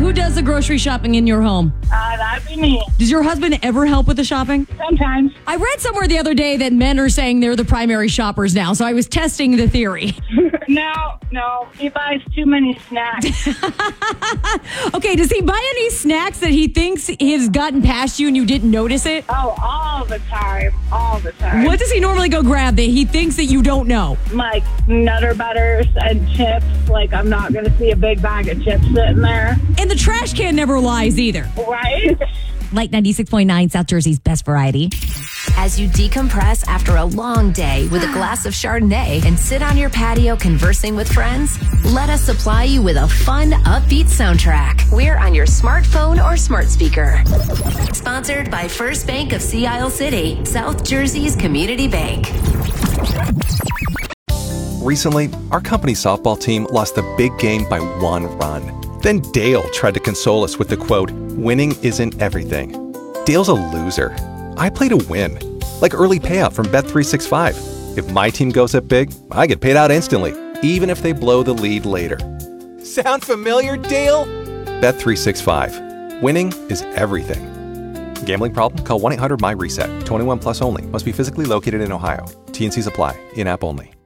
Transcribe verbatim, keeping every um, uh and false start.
who does the grocery shopping in your home? Uh, that'd be me. Does your husband ever help with the shopping? Sometimes. I read somewhere the other day that men are saying they're the primary shoppers now, so I was testing the theory. No, no. He buys too many snacks. Okay, does he buy any snacks that he thinks has gotten past you and you didn't notice it? Oh, all the time. All the time. What does he normally go grab that he thinks that you don't know? Like Nutter Butters and chips. Like, I'm not going to see a big bag of chips sitting there. And the trash can never lies either. Right? Light ninety-six point nine, South Jersey's best variety. As you decompress after a long day with a glass of Chardonnay and sit on your patio conversing with friends, let us supply you with a fun, upbeat soundtrack. We're on your smartphone or smart speaker. Sponsored by First Bank of Sea Isle City, South Jersey's community bank. Recently, our company softball team lost the big game by one run. Then Dale tried to console us with the quote, "Winning isn't everything." Dale's a loser. I play to win, like early payout from Bet three sixty-five. If my team goes up big, I get paid out instantly, even if they blow the lead later. Sound familiar, Dale? Bet three sixty-five. Winning is everything. Gambling problem? Call one eight hundred M Y RESET. twenty-one plus only. Must be physically located in Ohio. T and Cs apply. In-app only.